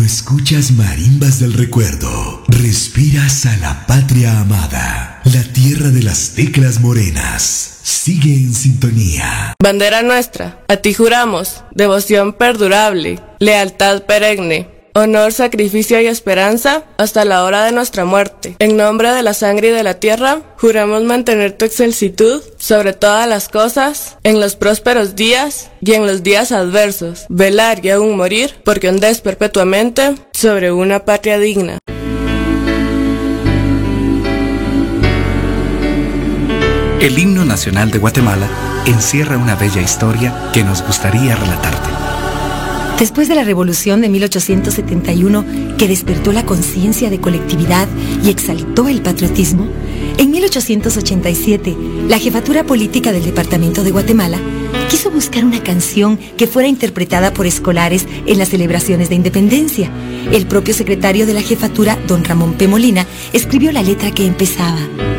escuchas marimbas del recuerdo, respiras a la patria amada, la tierra de las teclas morenas. Sigue en sintonía. Bandera nuestra, a ti juramos, devoción perdurable, lealtad perenne, honor, sacrificio y esperanza hasta la hora de nuestra muerte. En nombre de la sangre y de la tierra, juramos mantener tu excelsitud sobre todas las cosas, en los prósperos días y en los días adversos, velar y aún morir, porque ondés perpetuamente sobre una patria digna. El himno nacional de Guatemala encierra una bella historia que nos gustaría relatarte. Después de la revolución de 1871, que despertó la conciencia de colectividad y exaltó el patriotismo, en 1887, la jefatura política del departamento de Guatemala quiso buscar una canción que fuera interpretada por escolares en las celebraciones de independencia. El propio secretario de la jefatura, don Ramón P. Molina, escribió la letra que empezaba: